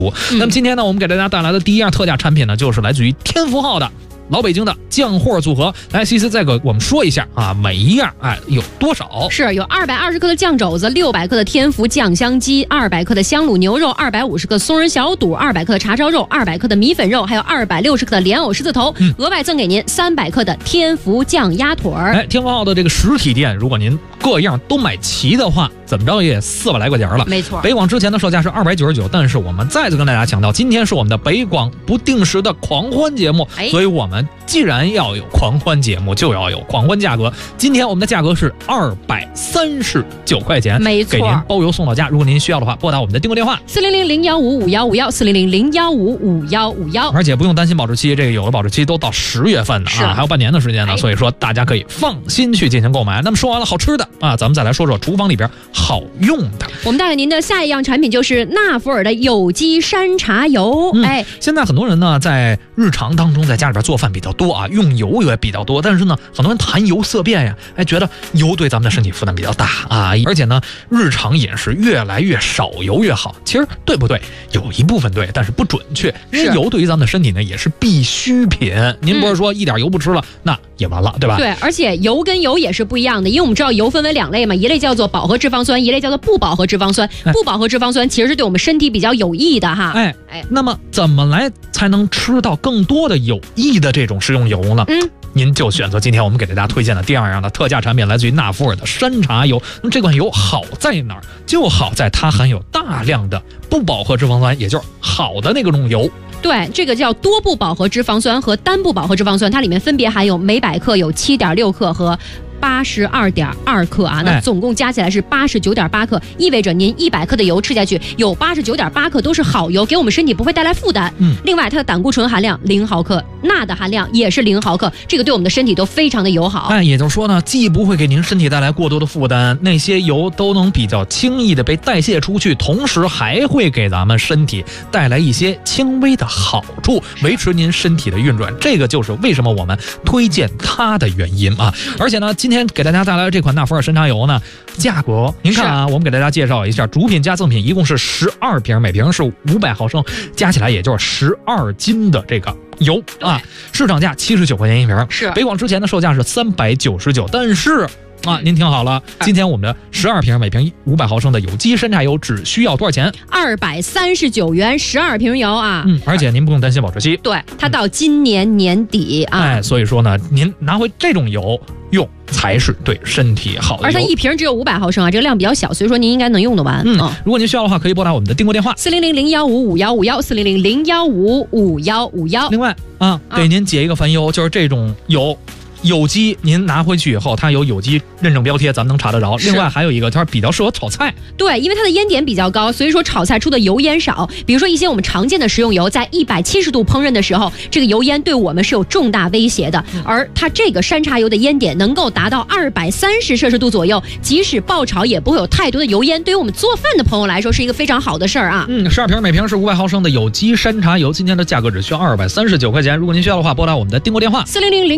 那么今天呢，我们给大家带来的第一样特价产品呢，就是来自于天福号的老北京的酱货组合。来，西西再给我们说一下啊，每一样有多少？ 是有220克的酱肘子，600克的天福酱香鸡，200克的香卤牛肉，250克松仁小肚，200克的叉烧肉，200克的米粉肉，还有260克的莲藕狮子头，额外赠给您300克的天福酱鸭腿儿。 天福号的这个实体店，如果您各样都买齐的话，怎么着也400来块钱了。 没错， 北广之前的售价是299，但是我们再次跟大家强调，今天是我们的北广不定时的狂欢节目，所以我们既然要有狂欢节目，就要有狂欢价格。今天我们的价格是239块钱， 没错， 给您包邮送到家。如果您需要的话，拨打我们的订购电话 400-015-5151，400-015-5151， 而且不用担心保质期，这个有的保质期都到10月份呢啊，还有半年的时间呢，所以说大家可以放心去进行购买。那么说完了好吃的啊，咱们再来说说厨房里边好用的。 我们带给您的下一样产品就是纳福尔的有机山茶油。 现在很多人呢在日常当中在家里边做饭比较多啊，用油也比较多，但是呢很多人谈油色变呀，觉得油对咱们的身体负担比较大啊，而且呢日常饮食越来越少油越好。其实对不对？有一部分对，但是不准确，因为油对于咱们的身体呢也是必需品。您不是说一点油不吃了那也完了，对吧？ 对，而且油跟油也是不一样的，因为我们知道油分为2类嘛，一类叫做饱和脂肪酸，一类叫做不饱和脂肪酸。不饱和脂肪酸其实是对我们身体比较有益的哈。 那么怎么来才能吃到更多的有益的这种食用油呢？您就选择今天我们给大家推荐的第2样的特价产品，来自于纳福尔的山茶油。那么这款油好在哪儿？就好在它含有大量的不饱和脂肪酸，也就是好的那种油。 对，这个叫多不饱和脂肪酸和单不饱和脂肪酸，它里面分别含有每100克有7.6克和82.2克啊，那总共加起来是89.8克，意味着您100克的油吃下去，有89.8克都是好油，给我们身体不会带来负担。另外它的胆固醇含量0毫克，钠的含量也是0毫克，这个对我们的身体都非常的友好。 也就是说呢，既不会给您身体带来过多的负担，那些油都能比较轻易的被代谢出去，同时还会给咱们身体带来一些轻微的好处，维持您身体的运转。这个就是为什么我们推荐它的原因啊！而且呢，今天给大家带来的这款纳福尔山茶油呢，价格您看啊，我们给大家介绍一下，主品加赠品一共是12瓶，每瓶是500毫升，加起来也就是12斤的这个油啊，市场价79块钱一瓶， 是北广之前的售价是399，但是您听好了，今天我们的12瓶，每瓶500毫升的有机山茶油只需要多少钱 ？239元，12瓶油啊！ 而且您不用担心保质期， 对，它到今年年底啊。 所以说呢，您拿回这种油用才是对身体好的油。 而它一瓶只有500毫升啊，这个量比较小，所以说您应该能用得完。 如果您需要的话，可以拨打我们的订购电话 400-015-5151，400-015-5151。 另外给您解一个烦忧，就是这种油。有机您拿回去以后，它有有机认证标贴，咱们能查得着。另外还有一个，它比较适合炒菜。 对，因为它的烟点比较高，所以说炒菜出的油烟少。比如说一些我们常见的食用油，在170度烹饪的时候，这个油烟对我们是有重大威胁的。而它这个山茶油的烟点能够达到230摄氏度左右，即使爆炒也不会有太多的油烟。对于我们做饭的朋友来说，是一个非常好的事儿啊。 12瓶，每瓶是500毫升的有机山茶油，今天的价格只需要239块钱。如果您需要的话，拨打我们的订购电话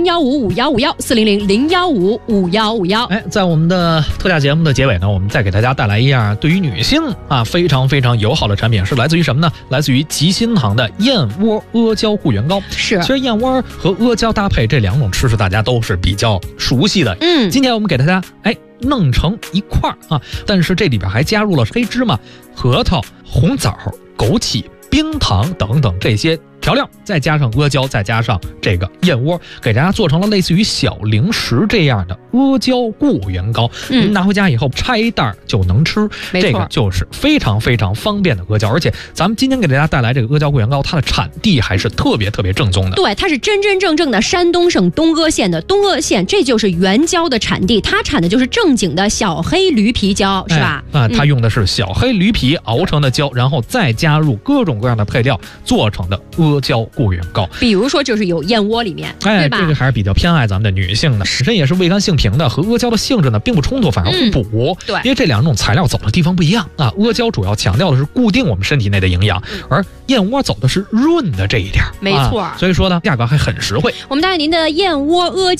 400-015-5151，400-015-5151。 在我们的特价节目的结尾呢，我们再给大家带来一样对于女性非常非常友好的产品，是来自于什么呢？来自于吉心堂的燕窝阿胶护原膏。 是， 其实燕窝和阿胶搭配这2种吃食，大家都是比较熟悉的。今天我们给大家弄成一块但是这里边还加入了黑芝麻、核桃、红枣、枸杞、冰糖等等这些调料，再加上阿胶，再加上这个燕窝，给大家做成了类似于小零食这样的阿胶固原膏。您拿回家以后拆袋就能吃，这个就是非常非常方便的阿胶。而且咱们今天给大家带来这个阿胶固原膏，它的产地还是特别特别正宗的。 对，它是真真正正的山东省东阿县的，东阿县这就是原胶的产地，它产的就是正经的小黑驴皮胶，是吧？ 它用的是小黑驴皮熬成的胶，然后再加入各种各样的配料做成的阿胶固原膏。 比如说就是有燕窝里面，对吧？ 这个还是比较偏爱咱们的女性的，本身也是味甘性平的，和阿胶的性质呢并不冲突，反而互补。 对， 因为这2种材料走的地方不一样阿胶主要强调的是固定我们身体内的营养，而燕窝走的是润的这一点。 没错， 所以说呢，价格还很实惠。 我们带您的燕窝阿胶